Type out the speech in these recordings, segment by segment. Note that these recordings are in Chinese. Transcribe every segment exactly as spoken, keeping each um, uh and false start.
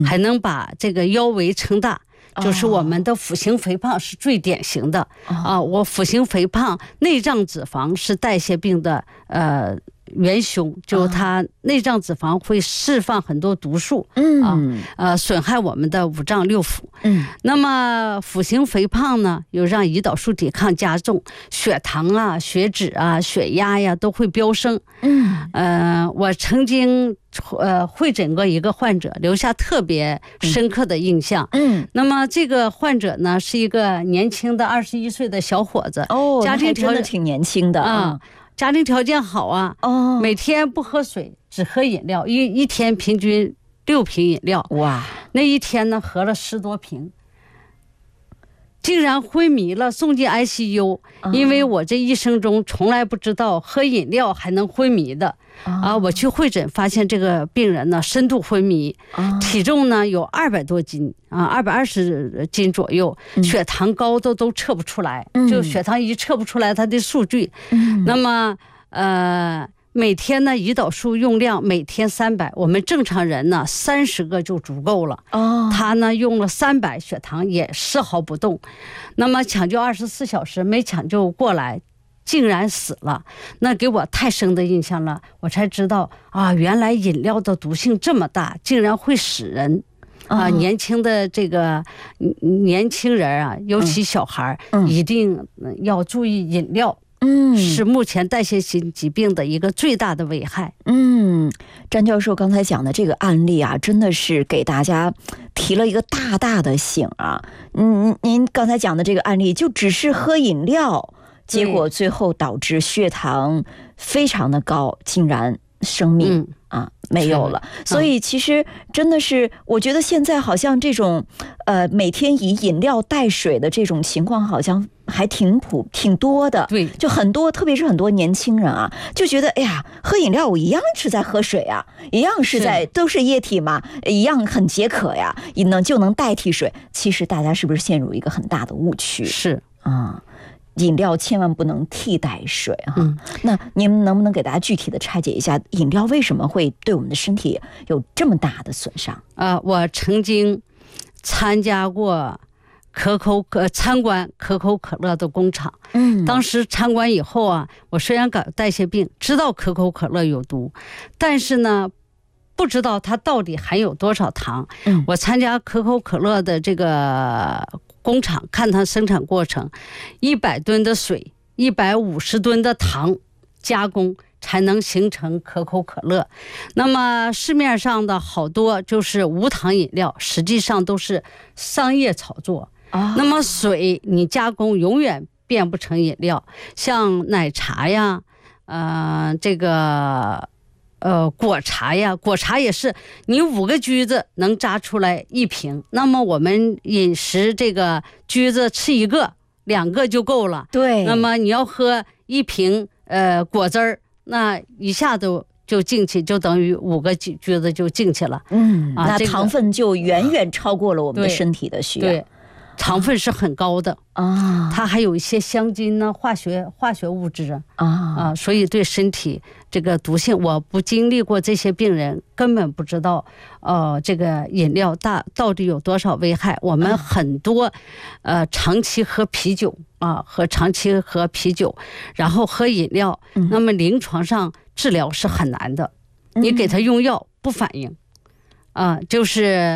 还能把这个腰围撑大。就是我们的腹型肥胖是最典型的、哦、啊！我腹型肥胖，内脏脂肪是代谢病的呃元凶，就它内脏脂肪会释放很多毒素，嗯啊呃损害我们的五脏六腑。嗯，那么腹型肥胖呢，又让胰岛素抵抗加重，血糖啊、血脂啊、血压呀都会飙升。嗯，呃，我曾经。呃，会诊过一个患者，留下特别深刻的印象。嗯，那么这个患者呢，是一个年轻的二十一岁的小伙子。哦， 家庭条件挺年轻的啊、嗯，家庭条件好啊。哦，每天不喝水，只喝饮料，一一天平均六瓶饮料。哇，那一天呢，喝了十多瓶。竟然昏迷了，送进 I C U。因为我这一生中从来不知道喝饮料还能昏迷的。啊，我去会诊发现这个病人呢深度昏迷，体重呢有二百多斤啊，二百二十斤左右，血糖高的都测不出来，就血糖仪测不出来它的数据。那么呃。每天呢，胰岛素用量每天三百，我们正常人呢三十个就足够了。哦，他呢用了三百，血糖也丝毫不动。那么抢救二十四小时没抢救过来，竟然死了。那给我太深的印象了，我才知道啊，原来饮料的毒性这么大，竟然会死人。啊，年轻的这个年轻人啊，尤其小孩，嗯、一定要注意饮料。嗯，是目前代谢性疾病的一个最大的危害。 嗯，詹教授刚才讲的这个案例啊，真的是给大家提了一个大大的醒啊。嗯，您刚才讲的这个案例，就只是喝饮料，结果最后导致血糖非常的高，竟然生命、嗯啊，没有了。所以其实真的是，我觉得现在好像这种，呃，每天以饮料代水的这种情况，好像还挺普挺多的。对，就很多，特别是很多年轻人啊，就觉得，哎呀，喝饮料我一样是在喝水啊，一样是在都是液体嘛，一样很解渴呀，也能就能代替水。其实大家是不是陷入一个很大的误区？ 是啊。饮料千万不能替代水哈、嗯。那您能不能给大家具体的拆解一下，饮料为什么会对我们的身体有这么大的损伤？ 啊、呃，我曾经参加过可口可参观可口可乐的工厂。嗯，当时参观以后啊，我虽然感代谢病，知道可口可乐有毒，但是呢，不知道它到底含有多少糖。嗯，我参加可口可乐的这个工厂看它生产过程，一百吨的水，一百五十吨的糖加工才能形成可口可乐。那么市面上的好多就是无糖饮料，实际上都是商业炒作。哦、那么水你加工永远变不成饮料，像奶茶呀，呃，这个。呃，果茶呀，果茶也是，你五个橘子能榨出来一瓶，那么我们饮食这个橘子吃一个、两个就够了。对。那么你要喝一瓶呃果汁儿，那一下子就进去，就等于五个橘橘子就进去了。嗯， 啊、那糖分就远远超过了我们的身体的需要。 对。糖分是很高的啊，它还有一些香精呢，化学化学物质啊啊，所以对身体这个毒性，我不经历过这些病人根本不知道，呃，这个饮料大到底有多少危害。我们很多，呃，长期喝啤酒啊，和长期喝啤酒，然后喝饮料，那么临床上治疗是很难的，你给他用药不反应，啊，就是。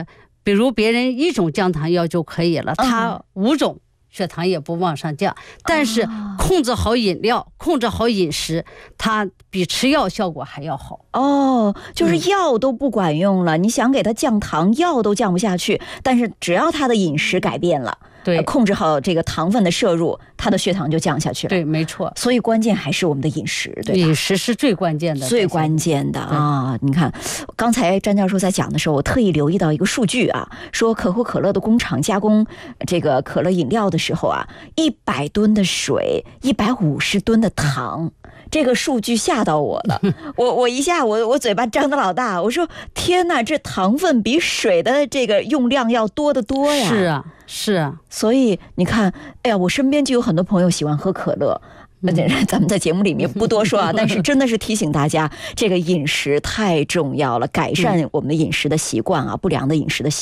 比如别人一种降糖药就可以了，他五种血糖也不往上降，但是控制好饮料，控制好饮食，它比吃药效果还要好。 哦，就是药都不管用了，嗯、你想给他降糖，药都降不下去，但是只要他的饮食改变了。对，控制好这个糖分的摄入，他的血糖就降下去了。 对，没错。 所以关键还是我们的饮食，对吧？ 饮食是最关键的， 最关键的啊！你看，刚才詹教授在讲的时候，我特意留意到一个数据啊，说可口可乐的工厂加工这个可乐饮料的时候啊，一百吨的水，一百五十吨的糖。这个数据吓到我了，我我一下我我嘴巴张得老大，我说天哪，这糖分比水的这个用量要多得多呀！ 是啊，是啊， 所以你看，哎呀，我身边就有很多朋友喜欢喝可乐。咱们在节目里面不多说啊，但是真的是提醒大家，这个饮食太重要了，改善我们的饮食的习惯啊，不良的饮食的习惯。